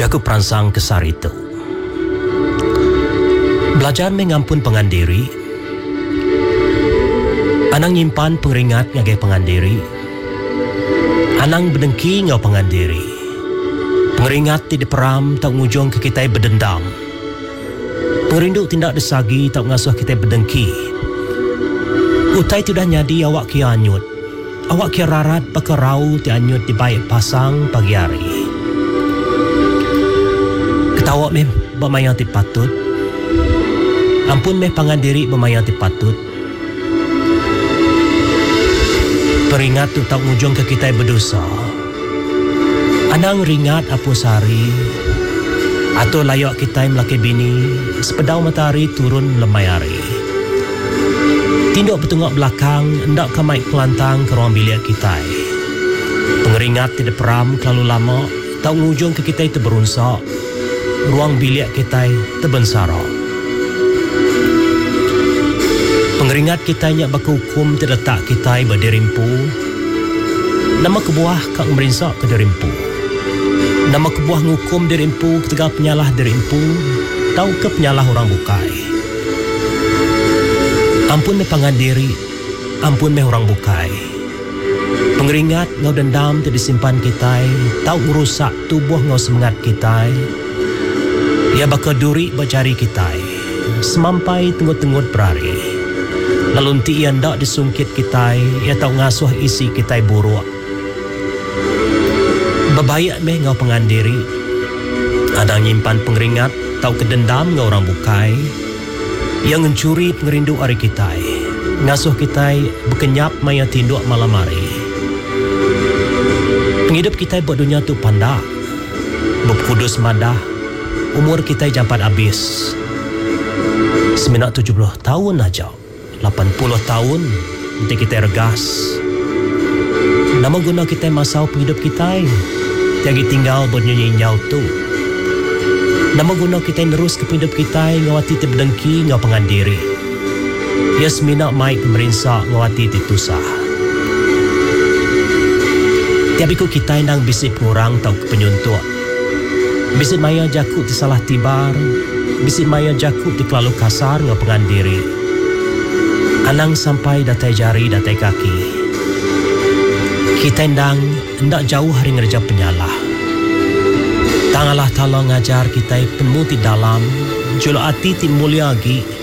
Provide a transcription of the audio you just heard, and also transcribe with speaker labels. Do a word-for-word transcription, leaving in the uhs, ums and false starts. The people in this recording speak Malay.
Speaker 1: Jaku perangsang kesar itu. Belajar mengampun pengandiri. Anang nyimpan pengeringat ngagai pengandiri. Anang berdengki ngau pengandiri. Pengeringat tidak peram tak ngujung ke kita berdendam. Perindu tindak desagi tak ngasuh kita berdengki. Utai tidak nyadi awak kia anyut. Awak kia rarat pakai rau ti anyut di baik pasang pagi hari. Ketawa meh bermayang ti patut. Ampun meh pangandiri bermayang ti patut. Peringat tu tak ngujung ke kita berdosa. Anang ringat apa sari. Atau layak kita melaki bini. Sepedau matahari turun lemai hari. Tinduk bertengok belakang, hendak kamai kelantang ke ruang bilik kita. Pengeringat tidak peram terlalu lama. Tak ngujung ke kita itu berunsak. Ruang bilik kita terbensarak. Pengeringat kita nyak berhukum terletak kita berderimpu. Nama kebuah kak merinsak ke derimpu. Nama kebuah ngukum derimpu ketika penyalah derimpu. Tahu ke penyalah orang bukai. Ampun meh pangandiri. Ampun meh orang bukai. Pengeringat ngau dendam tidak disimpan kita. Tahu merusak tubuh ngau semangat kita. Ia bakal duri bercari kita. Semampai tenggut-tenggut berari. Lalu nanti ia hendak disungkit kita. Ia tahu ngasuh isi kita buruk. Bebayak meh ngau pengandiri. Ada nyimpan pengeringat. Tahu kedendam ngau orang bukai. Yang mencuri pengerindu hari kita. Ngasuh kita berkenyap maya tinduk malam hari. Penghidup kita buat dunia tu pandak. Berkudus madah. Umur kita jampat habis. Seminat tujuh puluh tahun aja. lapan puluh tahun. Nanti kita regas. Nama guna kita masau penghidup kita. Tiagi tinggal bernyanyi nyau tu. Nama guna kita nerus ke penghidup kita. Ngawati ti berdengki ngau pengandiri. Ya seminat maik merinsak ngawati ti tusah. Tiabiku kita nang bisip ngurang tau ke penyuntuk. Bisip maya jakuk di salah tibar. Bisip maya jakuk di kelalu kasar ngau pengandiri. Anang sampai datai jari datai kaki. Kita ndang hendak jauh hari ngerja penyalah. Tangalah tolong ngajar kita penuh di dalam. Jolo hati ti mulia lagi.